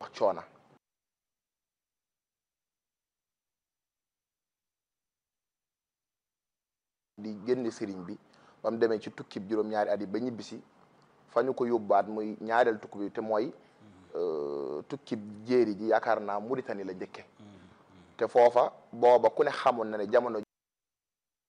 wax coona di génn sëriñ bi ba mu demee ci tukkib juróom-ñaari at yi ba ñibbisi fa ñu ko yóbbaat muy ñaareel tukki bi te mooy tukkib jéeri ji yaakaar naa Mauritanie la njëkke te foofa booba ku ne xamoon na ne jamono